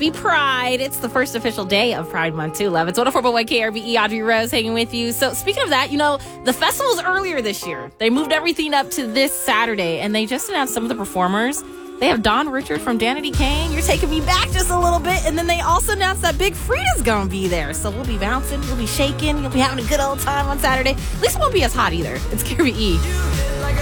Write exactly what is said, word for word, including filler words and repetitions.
Happy Pride. It's the first official day of Pride Month, too, love. It's one oh four point one K R B E, Audrey Rose hanging with you. So speaking of that, you know, the festival's earlier this year. They moved everything up to this Saturday, and they just announced some of the performers. They have Don Richard from Danity Kane. You're taking me back just a little bit. And then they also announced that Big Frida's going to be there. So we'll be bouncing, we'll be shaking, you'll be having a good old time on Saturday. At least it won't be as hot either. It's K R B E.